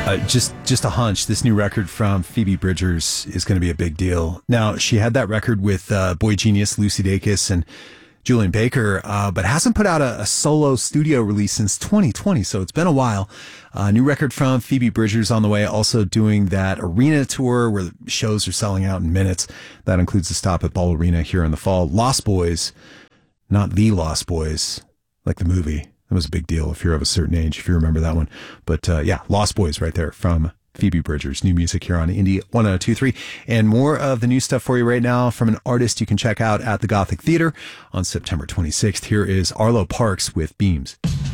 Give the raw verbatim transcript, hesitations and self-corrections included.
Uh, just just a hunch. This new record from Phoebe Bridgers is going to be a big deal. Now, she had that record with uh, Boy Genius, Lucy Dacus, and Julian Baker, uh, but hasn't put out a, a solo studio release since twenty twenty, so it's been a while. Uh, new record from Phoebe Bridgers on the way, also doing that arena tour where the shows are selling out in minutes. That includes a stop at Ball Arena here in the fall. Lost Boys, not The Lost Boys, like the movie. That was a big deal if you're of a certain age, if you remember that one. But uh, yeah, Lost Boys right there from Phoebe Bridgers. New music here on Indie one oh two point three. And more of the new stuff for you right now from an artist you can check out at the Gothic Theater on September twenty-sixth. Here is Arlo Parks with Beams.